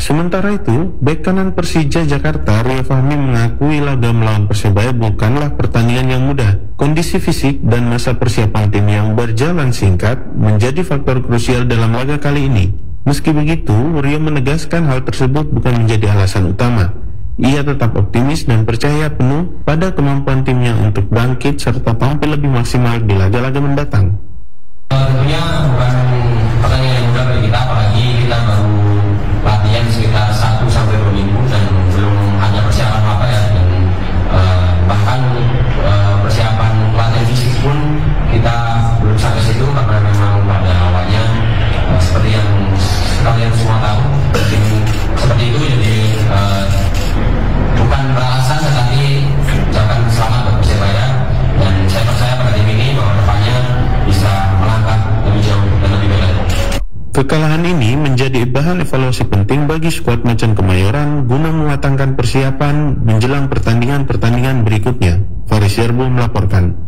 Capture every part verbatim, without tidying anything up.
Sementara itu, bek kanan Persija Jakarta, Rio Fahmi, mengakui laga melawan Persebaya bukanlah pertandingan yang mudah. Kondisi fisik dan masa persiapan tim yang berjalan singkat menjadi faktor krusial dalam laga kali ini. Meski begitu, Rio menegaskan hal tersebut bukan menjadi alasan utama. Ia tetap optimis dan percaya penuh pada kemampuan timnya untuk bangkit serta tampil lebih maksimal di laga-laga mendatang. Tentunya bukan pertandingan yang mudah bagi kita, apalagi kita baru latihan sekitar satu sampai dua minggu dan belum ada persiapan apa ya, dan uh, bahkan uh, persiapan latihan fisik pun kita belum sampai situ karena memang pada awalnya uh, seperti yang kalian semua tahu, tim seperti itu, jadi uh, bukan beralasan tetapi ucapan selamat buat Persebaya, dan saya percaya pada tim ini bahwa depannya bisa melangkah lebih jauh dan lebih baik. Kekalahan ini menjadi bahan evaluasi penting bagi skuad Macan Kemayoran guna mematangkan persiapan menjelang pertandingan-pertandingan berikutnya. Faris Yarbu melaporkan.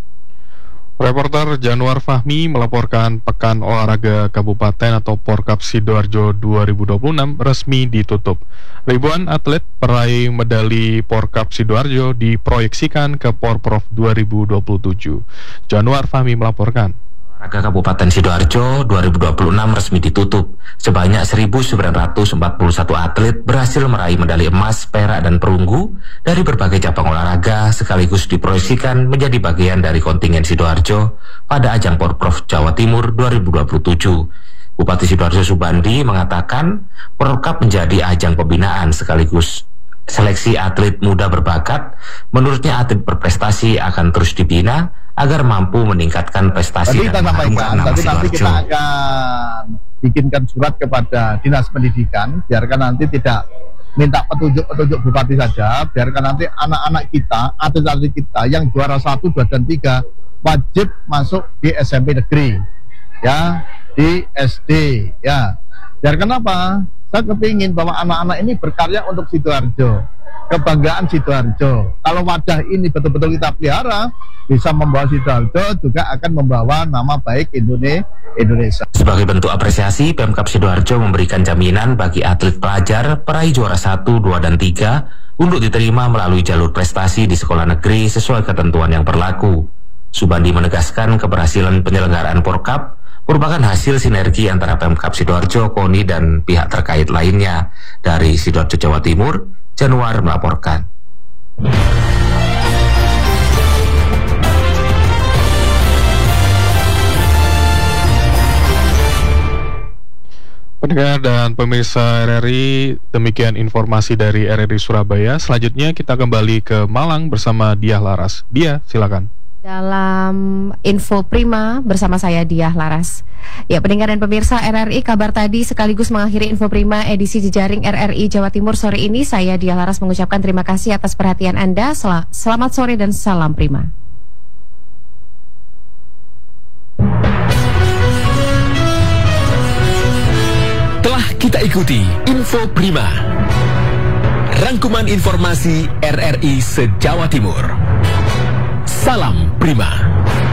Reporter Januar Fahmi melaporkan Pekan Olahraga Kabupaten atau Porkap Sidoarjo dua ribu dua puluh enam resmi ditutup. Ribuan atlet peraih medali Porkap Sidoarjo diproyeksikan ke Porprov dua ribu dua puluh tujuh. Januar Fahmi melaporkan. Olahraga Kabupaten Sidoarjo dua ribu dua puluh enam resmi ditutup. Sebanyak seribu sembilan ratus empat puluh satu atlet berhasil meraih medali emas, perak, dan perunggu dari berbagai cabang olahraga sekaligus diproyeksikan menjadi bagian dari kontingen Sidoarjo pada ajang Porprov Jawa Timur dua ribu dua puluh tujuh. Bupati Sidoarjo Subandi mengatakan Porkap menjadi ajang pembinaan sekaligus seleksi atlet muda berbakat. Menurutnya atlet berprestasi akan terus dibina agar mampu meningkatkan prestasi dan mengharumkan nama tapi nanti Sidoarjo. kita akan bikinkan surat kepada Dinas Pendidikan, biarkan nanti tidak minta petunjuk-petunjuk bupati saja, biarkan nanti anak-anak kita, atlet-atlet kita yang juara satu, dua, dan tiga wajib masuk di S M P negeri, ya, di S D, ya. Biarkan apa? Saya kepingin bahwa anak-anak ini berkarya untuk Sidoarjo, kebanggaan Sidoarjo. Kalau wadah ini betul-betul kita pelihara, bisa membawa Sidoarjo, juga akan membawa nama baik Indonesia. Sebagai bentuk apresiasi, Pemkab Sidoarjo memberikan jaminan bagi atlet pelajar peraih juara satu, dua, dan tiga untuk diterima melalui jalur prestasi di sekolah negeri sesuai ketentuan yang berlaku. Subandi menegaskan keberhasilan penyelenggaraan Porkap merupakan hasil sinergi antara Pemkab Sidoarjo, KONI, dan pihak terkait lainnya. Dari Sidoarjo, Jawa Timur, Januar melaporkan. Pendengar dan pemirsa R R I, demikian informasi dari R R I Surabaya. Selanjutnya kita kembali ke Malang bersama Diah Laras. Diah, silakan. Dalam Info Prima bersama saya Diah Laras. Ya, pendengar dan pemirsa R R I, kabar tadi sekaligus mengakhiri Info Prima edisi jejaring R R I Jawa Timur sore ini. Saya Diah Laras mengucapkan terima kasih atas perhatian Anda. Sel- Selamat sore dan salam Prima. Telah kita ikuti Info Prima, rangkuman informasi R R I se-Jawa Timur. Salam Prima.